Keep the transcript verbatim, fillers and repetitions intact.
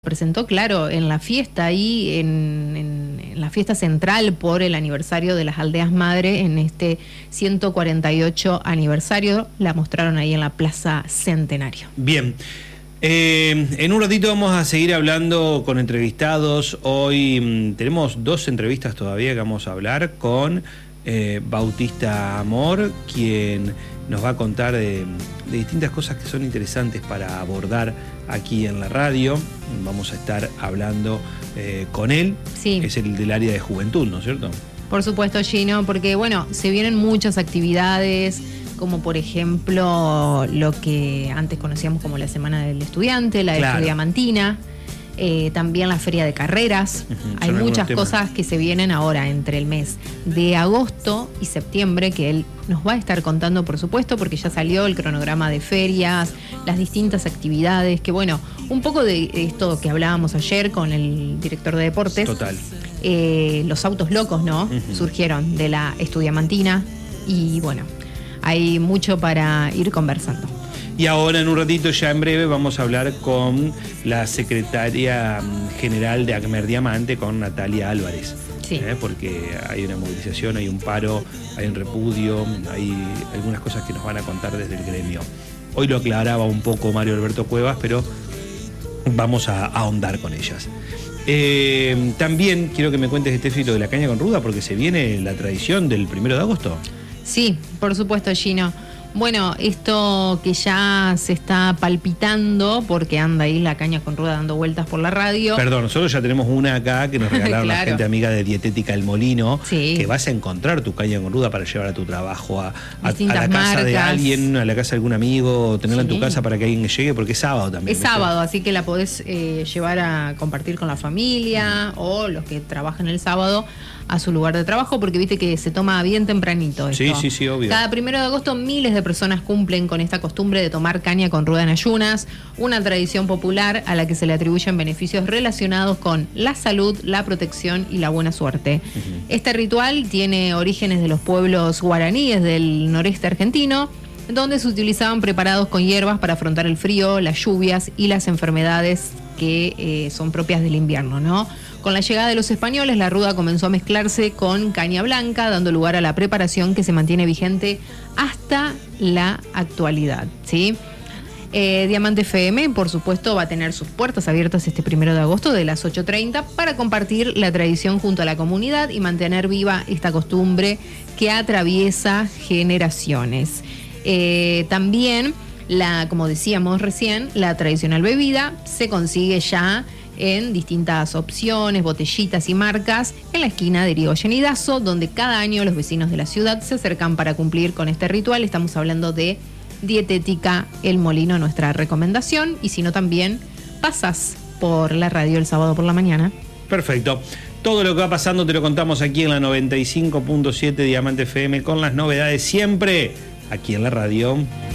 Presentó, claro, en la fiesta ahí, en, en, en la fiesta central por el aniversario de las Aldeas Madre, en este ciento cuarenta y ocho aniversario, la mostraron ahí en la Plaza Centenario. Bien, eh, en un ratito vamos a seguir hablando con entrevistados. Hoy mmm, tenemos dos entrevistas todavía que vamos a hablar con eh, Bautista Amor, quien nos va a contar de, de distintas cosas que son interesantes para abordar aquí en la radio. Vamos a estar hablando eh, con él. Sí. Es el del área de juventud, ¿no es cierto? Por supuesto, Gino, porque bueno, se vienen muchas actividades, como por ejemplo lo que antes conocíamos como la Semana del Estudiante, la de Claro. Estudiamantina, eh, también la Feria de Carreras. Uh-huh. Hay Son muchas temas. cosas que se vienen ahora entre el mes de agosto y septiembre, que él nos va a estar contando, por supuesto, porque ya salió el cronograma de ferias, las distintas actividades, que bueno, un poco de esto que hablábamos ayer con el director de deportes. Total. Eh, los autos locos, ¿no? Uh-huh. Surgieron de la Estudiamantina y bueno, hay mucho para ir conversando. Y ahora en un ratito, ya en breve, vamos a hablar con la secretaria general de ACMER Diamante, con Natalia Álvarez. Sí. ¿eh? Porque hay una movilización, hay un paro, hay un repudio, hay algunas cosas que nos van a contar desde el gremio. Hoy lo aclaraba un poco Mario Alberto Cuevas, pero vamos a ahondar con ellas. Eh, también quiero que me cuentes, Estefi, lo de la caña con ruda, porque se viene la tradición del primero de agosto. Sí, por supuesto, Gino. Bueno, esto que ya se está palpitando, porque anda ahí la caña con ruda dando vueltas por la radio. Perdón, nosotros ya tenemos una acá que nos regalaron Claro. la gente amiga de Dietética El Molino, Sí. que vas a encontrar tu caña con ruda para llevar a tu trabajo, a, a- a Distintas la casa de marcas. alguien, a la casa de algún amigo, tenerla en Sí. tu casa para que alguien llegue, porque es sábado también. Es ¿viste? sábado, así que la podés eh, llevar a compartir con la familia o los que trabajan el sábado a su lugar de trabajo, porque viste que se toma bien tempranito esto. Sí, sí, sí, obvio. Cada primero de agosto miles de personas cumplen con esta costumbre de tomar caña con ruda en ayunas, una tradición popular a la que se le atribuyen beneficios relacionados con la salud, la protección y la buena suerte. Ujú. Este ritual tiene orígenes de los pueblos guaraníes del noreste argentino, donde se utilizaban preparados con hierbas para afrontar el frío, las lluvias y las enfermedades que eh, son propias del invierno, ¿no? Con la llegada de los españoles, la ruda comenzó a mezclarse con caña blanca, dando lugar a la preparación que se mantiene vigente hasta la actualidad, ¿sí? Eh, Diamante F M, por supuesto, va a tener sus puertas abiertas este primero de agosto de las ocho treinta para compartir la tradición junto a la comunidad y mantener viva esta costumbre que atraviesa generaciones. Eh, también, la, como decíamos recién, la tradicional bebida se consigue ya en distintas opciones, botellitas y marcas en la esquina de Irigoyen y Dazo, donde cada año los vecinos de la ciudad se acercan para cumplir con este ritual. Estamos hablando de Dietética El Molino, nuestra recomendación, y si no también pasas por la radio el sábado por la mañana. Perfecto. Todo lo que va pasando te lo contamos aquí en la noventa y cinco punto siete Diamante F M, con las novedades siempre aquí en la radio.